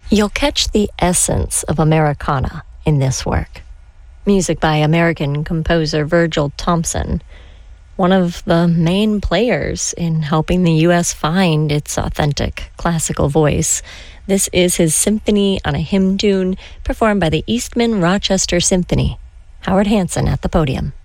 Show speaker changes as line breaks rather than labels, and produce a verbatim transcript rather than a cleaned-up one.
You'll catch the essence of Americana in this work. Music by American composer Virgil Thompson, one of the main players in helping the U S find its authentic classical voice. This is his symphony on a hymn tune performed by the Eastman Rochester Symphony. Howard Hanson at the podium.